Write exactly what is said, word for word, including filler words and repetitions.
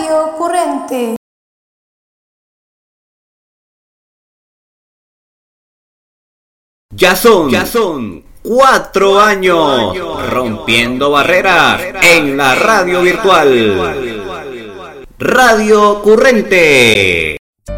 Radio Currente. Ya son, ya son cuatro años rompiendo barreras en la radio virtual. Radio Currente.